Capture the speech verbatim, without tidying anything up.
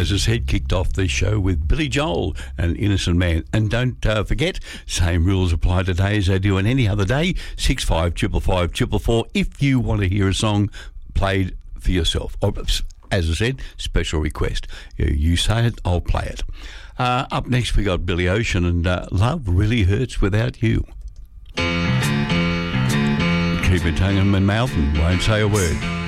as I said, kicked off the show with Billy Joel and Innocent Man. And don't uh, forget, same rules apply today as they do on any other day. Six five triple five triple four. If you want to hear a song played for yourself, or, as I said, special request. You, you say it, I'll play it. Uh, up next, we got Billy Ocean and uh, Love Really Hurts Without You. Keep your tongue in my mouth and won't say a word.